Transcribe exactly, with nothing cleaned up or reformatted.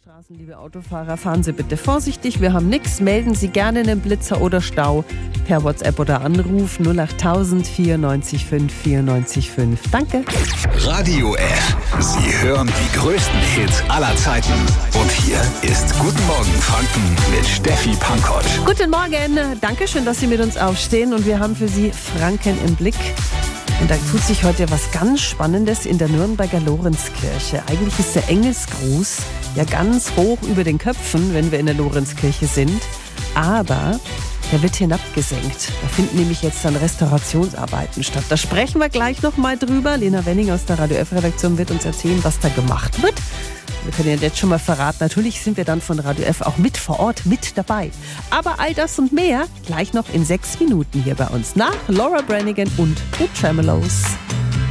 Straßen, liebe Autofahrer, fahren Sie bitte vorsichtig. Wir haben nichts. Melden Sie gerne einen Blitzer oder Stau per WhatsApp oder Anruf null acht tausend vierundneunzig fünf vierundneunzig fünf. Danke. Radio F. Sie hören die größten Hits aller Zeiten. Und hier ist Guten Morgen Franken mit Steffi Pankoć. Guten Morgen. Dankeschön, dass Sie mit uns aufstehen. Und wir haben für Sie Franken im Blick. Und da tut sich heute was ganz Spannendes in der Nürnberger Lorenzkirche. Eigentlich ist der Engelsgruß ja ganz hoch über den Köpfen, wenn wir in der Lorenzkirche sind. Aber der wird hinabgesenkt. Da finden nämlich jetzt dann Restaurationsarbeiten statt. Da sprechen wir gleich noch mal drüber. Lena Wenning aus der Radio F-Redaktion wird uns erzählen, was da gemacht wird. Wir können ja jetzt schon mal verraten, natürlich sind wir dann von Radio F auch mit vor Ort, mit dabei. Aber all das und mehr gleich noch in sechs Minuten hier bei uns nach Laura Branigan und The Tremeloes.